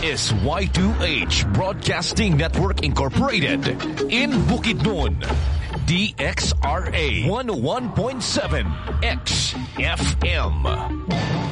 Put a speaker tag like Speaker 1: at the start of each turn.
Speaker 1: is Y2H Broadcasting Network Incorporated in Bukidnon. DXRA 101.7 XFM.